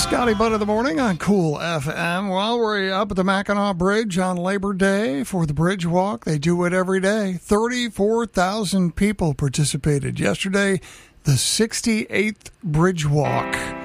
Scotty Butt of the Morning on Cool FM. Well, we're up at the Mackinac Bridge on Labor Day for the Bridge Walk. They do it every day. 34,000 people participated yesterday. The 68th Bridge Walk.